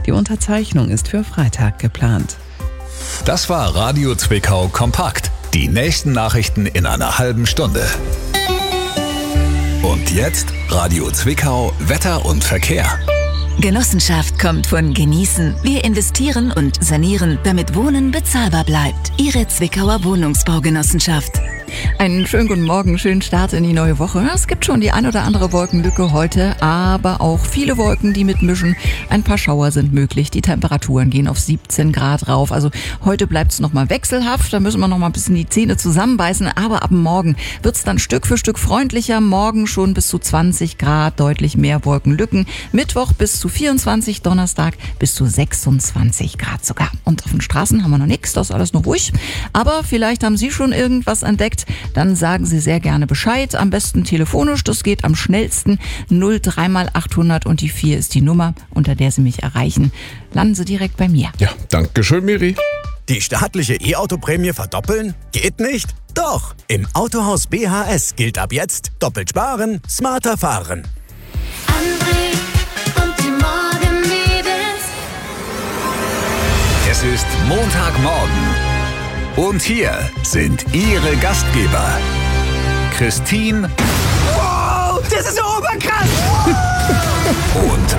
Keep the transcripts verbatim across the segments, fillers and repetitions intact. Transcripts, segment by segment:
Die Unterzeichnung ist für Freitag geplant. Das war Radio Zwickau kompakt. Die nächsten Nachrichten in einer halben Stunde. Und jetzt Radio Zwickau, Wetter und Verkehr. Genossenschaft kommt von Genießen. Wir investieren und sanieren, damit Wohnen bezahlbar bleibt. Ihre Zwickauer Wohnungsbaugenossenschaft. Einen schönen guten Morgen, schönen Start in die neue Woche. Es gibt schon die ein oder andere Wolkenlücke heute, aber auch viele Wolken, die mitmischen. Ein paar Schauer sind möglich. Die Temperaturen gehen auf siebzehn Grad rauf. Also heute bleibt es nochmal wechselhaft. Da müssen wir nochmal ein bisschen die Zähne zusammenbeißen. Aber ab morgen wird es dann Stück für Stück freundlicher. Morgen schon bis zu zwanzig Grad, deutlich mehr Wolkenlücken. Mittwoch bis zu vierundzwanzig, Donnerstag bis zu sechsundzwanzig Grad sogar. Und auf den Straßen haben wir noch nichts, das ist alles noch ruhig. Aber vielleicht haben Sie schon irgendwas entdeckt. Dann sagen Sie sehr gerne Bescheid. Am besten telefonisch, das geht am schnellsten. null drei mal achthundert und die vier ist die Nummer, unter der Sie mich erreichen. Landen Sie direkt bei mir. Ja, danke schön, Miri. Die staatliche E-Auto-Prämie verdoppeln? Geht nicht? Doch! Im Autohaus B H S gilt ab jetzt doppelt sparen, smarter fahren. André und die Morgenmädels. Es ist Montagmorgen. Und hier sind Ihre Gastgeber. Christine. Wow, das ist ja oberkrass! Und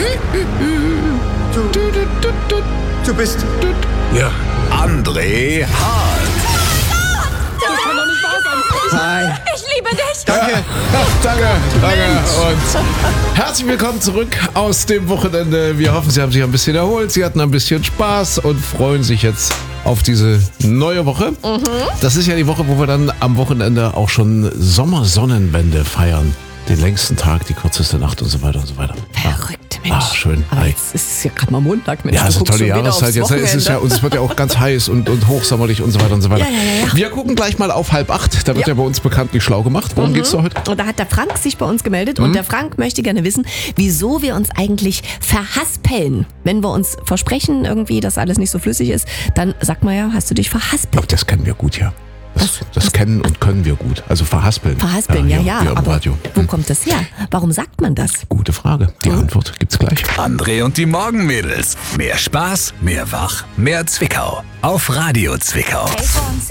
Du, du, du, du, du bist... Ja. André Hart. Das kann doch nicht wahr sein. Hi. Ich liebe dich. Danke. Ja, danke, danke. Und herzlich willkommen zurück aus dem Wochenende. Wir hoffen, Sie haben sich ein bisschen erholt. Sie hatten ein bisschen Spaß und freuen sich jetzt auf diese neue Woche. Mhm. Das ist ja die Woche, wo wir dann am Wochenende auch schon Sommersonnenwende feiern. Den längsten Tag, die kürzeste Nacht und so weiter und so weiter. Verrückt, Mensch. Ach, schön. Aber Hi. jetzt ist es ja gerade mal Montag, Mensch. Ja, es ist eine tolle Jahreszeit. Jetzt ist es ja, und es wird ja auch ganz heiß und, und hochsommerlich und so weiter und so weiter. Ja, ja, ja. Wir gucken gleich mal auf halb acht. Da wird ja, Ja. bei uns bekanntlich schlau gemacht. Worum Mhm. geht's da heute? Und da hat der Frank sich bei uns gemeldet Mhm. und der Frank möchte gerne wissen, wieso wir uns eigentlich verhaspeln. Wenn wir uns versprechen irgendwie, dass alles nicht so flüssig ist, dann sagt man ja, hast du dich verhaspelt. Aber das kennen wir gut, ja. Das, das kennen und können wir gut. Also verhaspeln. Verhaspeln, ja, hier, ja. hier im Aber Radio. wo kommt das her? Warum sagt man das? Gute Frage. Die Antwort gibt's gleich. André und die Morgenmädels. Mehr Spaß, mehr Wach, mehr Zwickau. Auf Radio Zwickau.